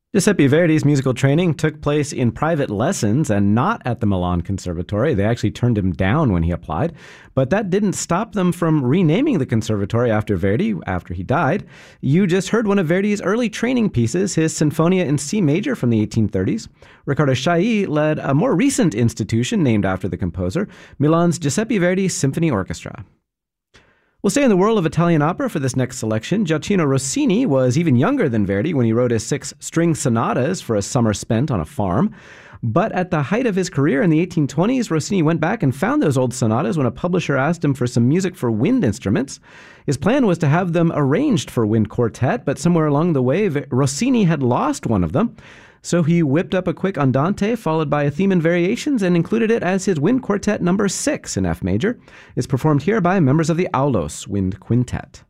Giuseppe Verdi's musical training took place in private lessons and not at the Milan Conservatory. They actually turned him down when he applied, but that didn't stop them from renaming the conservatory after Verdi after he died. You just heard one of Verdi's early training pieces, his Sinfonia in C major from the 1830s. Riccardo Chailly led a more recent institution named after the composer, Milan's Giuseppe Verdi Symphony Orchestra. We'll stay in the world of Italian opera for this next selection. Gioacchino Rossini was even younger than Verdi when he wrote his 6 string sonatas for a summer spent on a farm. But at the height of his career in the 1820s, Rossini went back and found those old sonatas when a publisher asked him for some music for wind instruments. His plan was to have them arranged for wind quartet, but somewhere along the way, Rossini had lost one of them. So he whipped up a quick andante followed by a theme and variations and included it as his wind quartet number 6 in F major. It's performed here by members of the Aulos Wind Quintet.